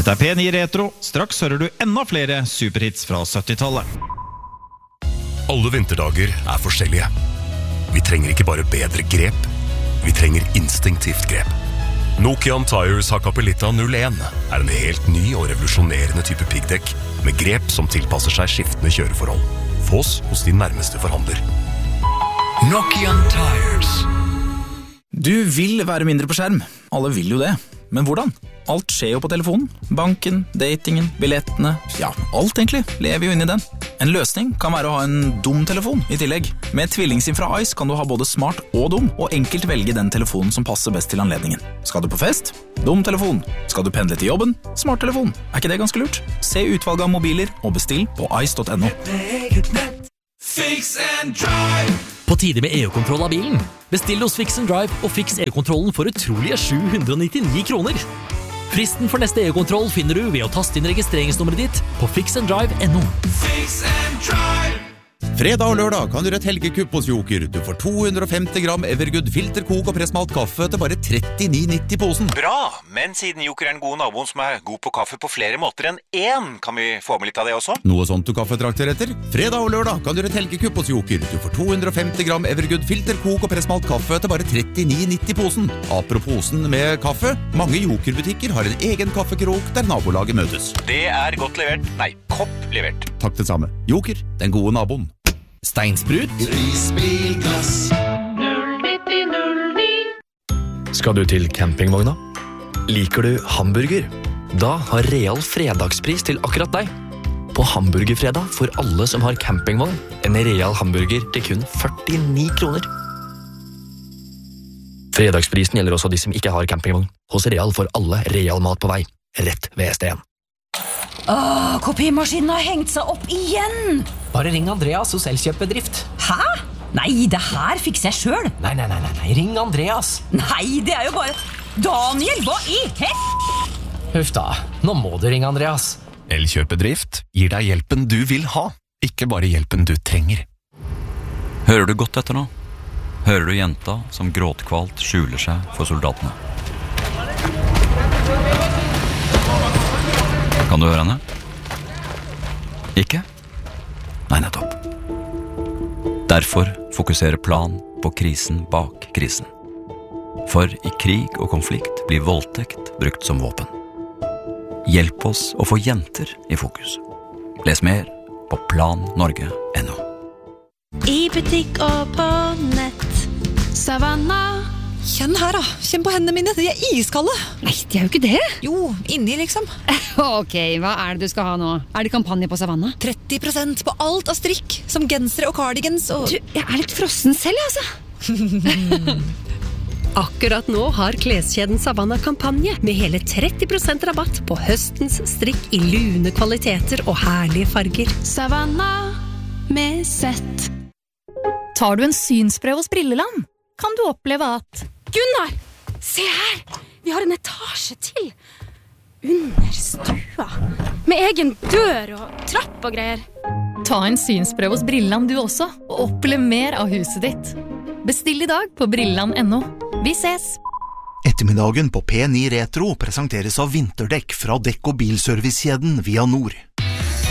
Dette P9 Retro. Straks hører du enda flere superhits fra 70-tallet. Alle vinterdager forskjellige. Vi trenger ikke bare bedre grep, vi trenger instinktivt grep. Nokian Tires Hakkapeliitta 01 en helt ny og revolusjonerende type piggdekk med grep som tilpasser seg skiftende kjøreforhold. Fås hos din nærmeste forhandler. Nokian Tires. Du vil være mindre på skjerm. Alle vil jo det. Men hvordan? Alt skjer jo på telefonen. Banken, datingen, billettene, ja, alt egentlig lever jo inn i den. En løsning kan være å ha en dum telefon i tillegg. Med tvillingsim fra Ice kan du ha både smart og dum, og enkelt velge den telefonen som passer best til anledningen. Skal du på fest? Dum telefon. Skal du pendle til jobben? Smart telefon. Ikke det ganske lurt? Se utvalget av mobiler og bestill på ice.no. Fix and Drive. På tide med EU-kontroll av bilen. Bestill hos Fix and Drive og fiks EU-kontrollen for utrolige 799 kroner. Fristen for neste EU-kontroll finner du ved å taste inn registreringsnummeret ditt på fixanddrive.no. Fix and Drive. Fredag og lørdag kan du gjøre et helgekupp hos Joker. Du får 250 gram Evergood filterkok og pressmalt kaffe til bare 39,90 posen. Bra, men siden Joker en god naboen som god på kaffe på flere måter enn én, kan vi få med litt av det også? Noe sånt du kaffetrakter etter? Fredag og lørdag kan du gjøre et helgekupp hos Joker. Du får 250 gram Evergood filterkok og pressmalt kaffe til bare 39,90 posen. Apropos posen med kaffe, mange Joker-butikker har en egen kaffekrok der nabolaget møtes. Det godt levert. Nei, kopp levert. Takk det samme. Joker, den gode naboen. Steinsprut. Risbilglass. 09009. Skal du til campingvogna? Liker du hamburger? Da har Real fredagspris til akkurat deg. På hamburgerfredag for alle som har campingvogn. En Real hamburger til kun 49 kroner. Fredagsprisen gjelder også de som ikke har campingvogn. Hos Real får alle Real mat på vei. Rett ved ST1. Kopimaskinen har hengt seg opp igjen. Bare ring Andreas hos Elkjøpbedrift. Hæ? Nei, det her fikser jeg selv. Nei, ring Andreas. Nei, det jo bare... Daniel, hva i Huff da, nå må du ringe Andreas. Elkjøpedrift gir deg hjelpen du vil ha, ikke bare hjelpen du trenger. Hører du godt etter nå? Hører du jenta som gråtkvalt skjuler seg for soldatene? Kan du høre henne? Ikke? Nei, nettopp. Derfor fokuserer Plan på krisen bak krisen. For i krig og konflikt blir voldtekt brukt som våpen. Hjelp oss å få jenter i fokus. Les mer på plannorge.no. I butikk og på nett. Savanna. Kjenn her da, kjenn på hendene mine, de iskalde. Nei, de jo ikke det. Jo, inni liksom. Ok, hva det du skal ha nå? Det kampanje på Savanna? 30% på alt av strikk, som gensere og cardigans og... Du, jeg litt frossen selv, altså. Akkurat nå har kleskjeden Savanna kampanje med hele 30% rabatt på høstens strikk i lune kvaliteter og herlige farger. Savanna med sett. Tar du en synsprøve hos Brilleland, kan du oppleve at... Gunnar, se her! Vi har en etasje til. Under stua. Med egen dør og trapp og greier. Ta en synsprøve hos Brilleland du også, og oppleve mer av huset ditt. Bestill i dag på brilleland.no. Vi ses! Ettermiddagen på P9 Retro presenteres av vinterdekk fra dekk- og bilservicekjeden Via Nord.